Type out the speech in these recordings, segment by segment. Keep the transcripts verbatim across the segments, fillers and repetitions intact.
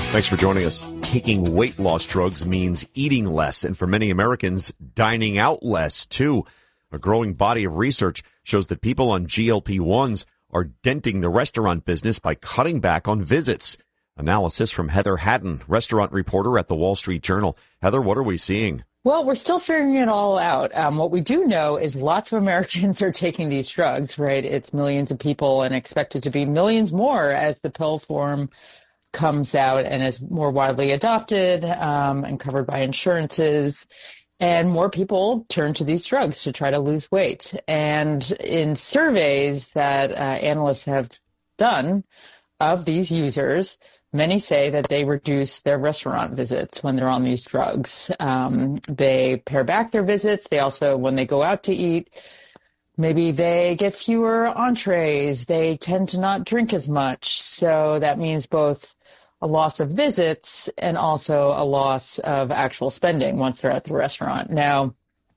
Thanks for joining us. Taking weight loss drugs means eating less, and for many Americans, dining out less, too. A growing body of research shows that people on G L P ones are denting the restaurant business by cutting back on visits. Analysis from Heather Haddon, restaurant reporter at the Wall Street Journal. Heather, what are we seeing? Well, we're still figuring it all out. Um, what we do know is lots of Americans are taking these drugs, right? It's millions of people and expected to be millions more as the pill form comes out and is more widely adopted um, and covered by insurances. And more people turn to these drugs to try to lose weight. And in surveys that uh, analysts have done of these users, many say that they reduce their restaurant visits when they're on these drugs. Um, they pare back their visits. They also, when they go out to eat, maybe they get fewer entrees. They tend to not drink as much. So that means both a loss of visits and also a loss of actual spending once they're at the restaurant. Now,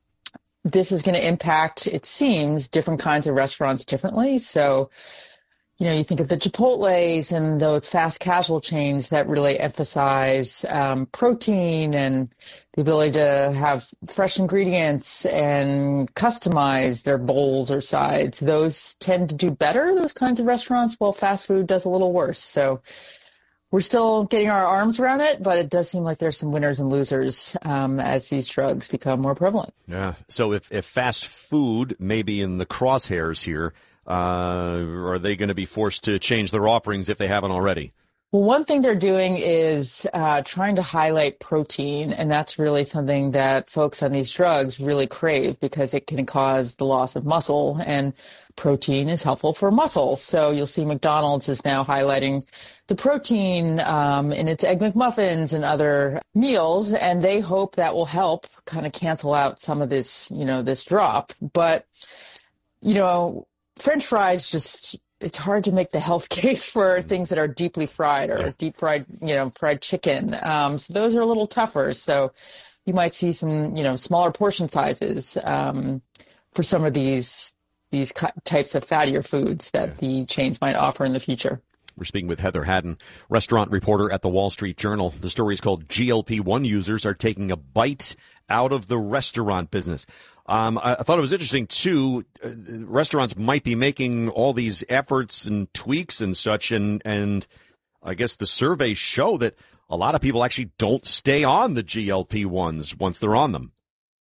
this is going to impact, it seems, different kinds of restaurants differently. So, you know, you think of the Chipotles and those fast casual chains that really emphasize um, protein and the ability to have fresh ingredients and customize their bowls or sides. Those tend to do better, those kinds of restaurants, while fast food does a little worse. So we're still getting our arms around it, but it does seem like there's some winners and losers um, as these drugs become more prevalent. Yeah. So if, if fast food may be in the crosshairs here, uh, are they going to be forced to change their offerings if they haven't already? Well, one thing they're doing is uh, trying to highlight protein, and that's really something that folks on these drugs really crave because it can cause the loss of muscle, and protein is helpful for muscle. So you'll see McDonald's is now highlighting the protein um, in its Egg McMuffins and other meals, and they hope that will help kind of cancel out some of this, you know, this drop. But, you know, French fries just... it's hard to make the health case for things that are deeply fried or yeah. deep fried, you know, fried chicken. Um, so those are a little tougher. So you might see some, you know, smaller portion sizes um, for some of these these types of fattier foods that yeah. the chains might offer in the future. We're speaking with Heather Haddon, restaurant reporter at the Wall Street Journal. The story is called G L P one users are taking a bite out of the restaurant business. Um, I, I thought it was interesting, too. Uh, restaurants might be making all these efforts and tweaks and such, and, and I guess the surveys show that a lot of people actually don't stay on the G L P ones once they're on them.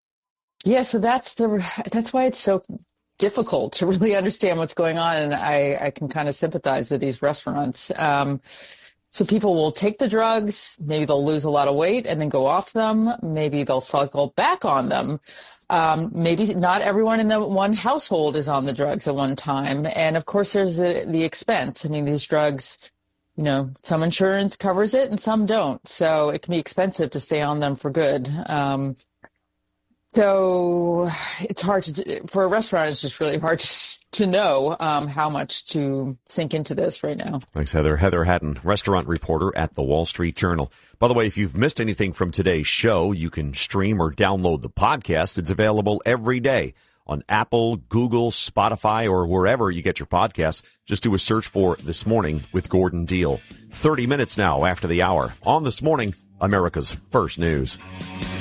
Yeah, so that's the that's why it's so difficult to really understand what's going on, and I, I can kind of sympathize with these restaurants. Um, so people will take the drugs, maybe they'll lose a lot of weight and then go off them. Maybe they'll cycle back on them. Um, maybe not everyone in the one household is on the drugs at one time. And of course, there's the, the expense. I mean, these drugs, you know, some insurance covers it and some don't. So it can be expensive to stay on them for good. Um, so it's hard to, for a restaurant, it's just really hard to, to know um, how much to sink into this right now. Thanks, Heather. Heather Haddon, restaurant reporter at the Wall Street Journal. By the way, if you've missed anything from today's show, you can stream or download the podcast. It's available every day on Apple, Google, Spotify, or wherever you get your podcasts. Just do a search for This Morning with Gordon Deal. thirty minutes now after the hour on This Morning, America's First News.